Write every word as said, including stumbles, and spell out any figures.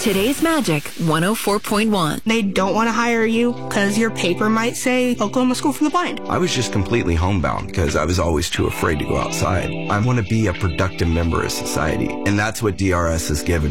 Today's Magic one oh four point one. They don't want to hire you because your paper might say Oklahoma School for the Blind. I was just completely homebound because I was always too afraid to go outside. I want to be a productive member of society, and that's what D R S has given